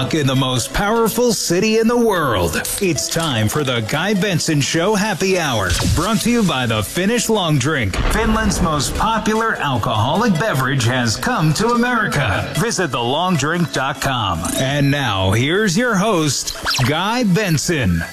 In the most powerful city in the world. It's time for the Guy Benson Show Happy Hour. Brought to you by the Finnish Long Drink. Finland's most popular alcoholic beverage has come to America. Visit thelongdrink.com. And now, here's your host, Guy Benson.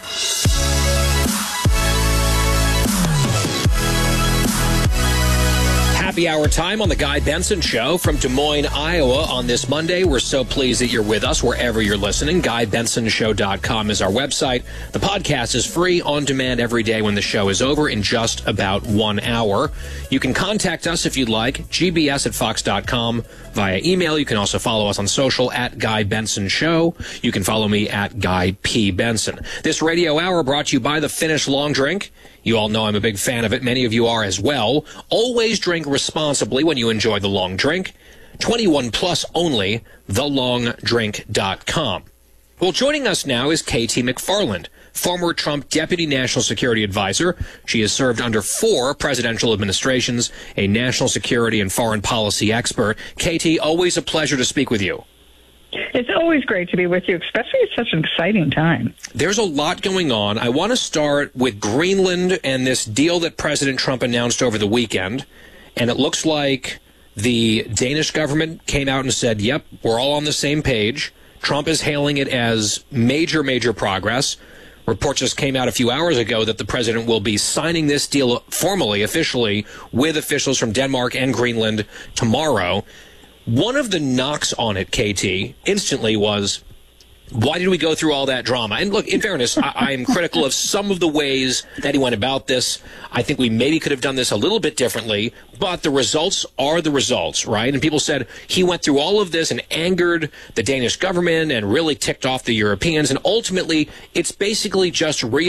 Happy hour time on the Guy Benson Show from Des Moines, Iowa on this Monday. We're so pleased that you're with us wherever you're listening. GuyBensonShow.com is our website. The podcast is free on demand every day when the show is over in just about 1 hour. You can contact us if you'd like, gbs@fox.com via email. You can also follow us on social at Guy Benson Show. You can follow me at Guy P. Benson. This radio hour brought to you by the Finnish Long Drink. You all know I'm a big fan of it. Many of you are as well. Always drink responsibly when you enjoy the long drink. 21 plus only, thelongdrink.com. Well, joining us now is K.T. McFarland, former Trump Deputy National Security Advisor. She has served under 4 presidential administrations, a national security and foreign policy expert. K.T., always a pleasure to speak with you. It's always great to be with you, especially at such an exciting time. There's a lot going on. I want to start with Greenland and this deal that President Trump announced over the weekend. And it looks like the Danish government came out and said, yep, we're all on the same page. Trump is hailing it as major, major progress. Reports just came out a few hours ago that the president will be signing this deal formally, officially, with officials from Denmark and Greenland tomorrow. One of the knocks on it, KT, instantly was, why did we go through all that drama? And look, in fairness, I am critical of some of the ways that he went about this. I think we maybe could have done this a little bit differently, but the results are the results, right? And people said he went through all of this and angered the Danish government and really ticked off the Europeans. And ultimately, it's basically just